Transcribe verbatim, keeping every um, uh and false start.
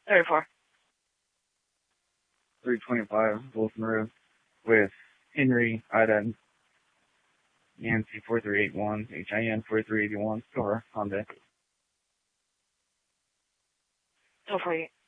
thirty-four. three twenty-five, Wilson Road, with Henry, Ida, Nancy four three eight one, H I N four three eight one, Store, Honda. twelve forty-eight.